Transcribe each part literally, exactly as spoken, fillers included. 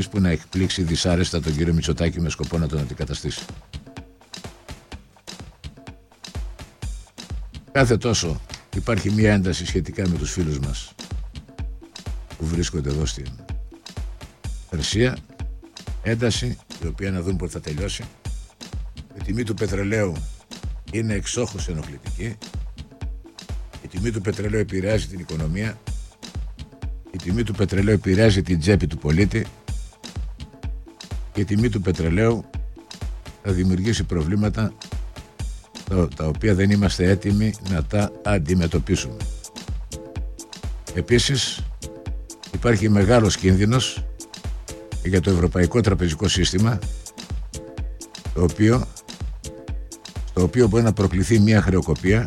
που να εκπλήξει δυσάρεστα τον κύριο Μητσοτάκη με σκοπό να τον αντικαταστήσει. Κάθε τόσο υπάρχει μια ένταση σχετικά με τους φίλους μας που βρίσκονται εδώ στην Περσία, ένταση η οποία να δούμε πότε θα τελειώσει. Η τιμή του πετρελαίου είναι εξόχως ενοχλητική. Η τιμή του πετρελαίου επηρεάζει την οικονομία. Η τιμή του πετρελαίου επηρεάζει την τσέπη του πολίτη. Και η τιμή του πετρελαίου θα δημιουργήσει προβλήματα τα, τα οποία δεν είμαστε έτοιμοι να τα αντιμετωπίσουμε. Επίσης υπάρχει μεγάλος κίνδυνος για το ευρωπαϊκό τραπεζικό σύστημα, το οποίο, στο οποίο μπορεί να προκληθεί μια χρεοκοπία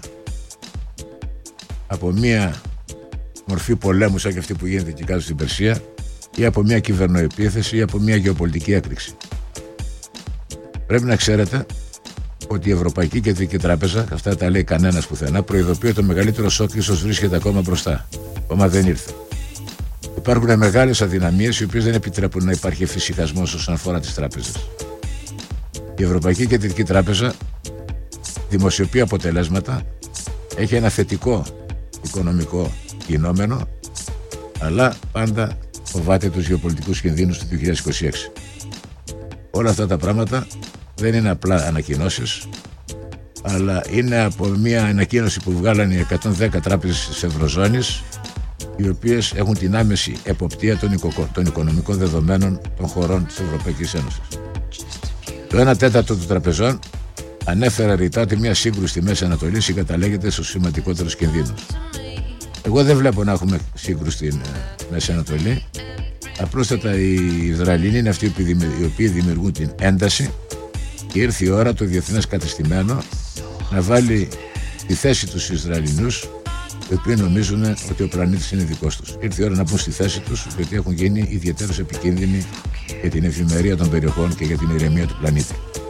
από μια μορφή πολέμου σαν και αυτή που γίνεται εκεί κάτω στην Περσία, ή από μια κυβερνοεπίθεση ή από μια γεωπολιτική έκρηξη. Πρέπει να ξέρετε ότι η Ευρωπαϊκή Κεντρική Τράπεζα, αυτά τα λέει κανένας πουθενά, προειδοποιεί ότι το μεγαλύτερο σοκ ίσως βρίσκεται ακόμα μπροστά. Ακόμα δεν ήρθε. Υπάρχουν μεγάλες αδυναμίες οι οποίες δεν επιτρέπουν να υπάρχει εφησυχασμός όσον αφορά τις τράπεζες. Η Ευρωπαϊκή Κεντρική Τράπεζα δημοσιοποιεί αποτελέσματα, έχει ένα θετικό οικονομικό κινόμενο, αλλά πάντα φοβάται τους γεωπολιτικούς κινδύνους του δύο χιλιάδες είκοσι έξι. Όλα αυτά τα πράγματα δεν είναι απλά ανακοινώσεις, αλλά είναι από μια ανακοίνωση που βγάλαν οι εκατόν δέκα τράπεζες της Ευρωζώνης, οι οποίες έχουν την άμεση εποπτεία των, οικο, των οικονομικών δεδομένων των χωρών της Ευρωπαϊκής Ένωσης. Το ένα τέταρτο των τραπεζών ανέφερε ρητά ότι μια σύγκρουση στη Μέση Ανατολή συγκαταλέγεται στους σημαντικότερους κινδύνους. Εγώ δεν βλέπω να έχουμε σύγκρουση στην Μέση Ανατολή. Απλούστατα οι Ισραηλινοί είναι αυτοί οι οποίοι δημιουργούν την ένταση, και ήρθε η ώρα το διεθνές κατεστημένο να βάλει στη θέση τους Ισραηλινούς, οι οποίοι νομίζουν ότι ο πλανήτης είναι δικός τους. Ήρθε η ώρα να μπουν στη θέση τους, γιατί έχουν γίνει ιδιαίτερως επικίνδυνοι για την ευημερία των περιοχών και για την ηρεμία του πλανήτη.